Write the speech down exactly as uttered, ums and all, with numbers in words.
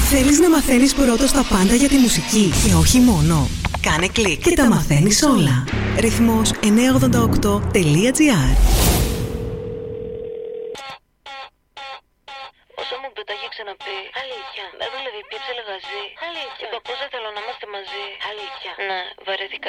Θέλεις να μαθαίνεις πρώτος τα πάντα για τη μουσική και όχι μόνο? Κάνε κλικ και τα μαθαίνεις όλα. Ρυθμός εννιακόσια ογδόντα οκτώ τελεία τζι άρ. Όσο μου πει, το έχει ξαναπεί. Αλήθεια. Με έδωλε διπλή ψελεγαζή. Αλήθεια. Είπα πως δεν θέλω να είμαστε μαζί. Αλήθεια. Ναι, βαρέθηκα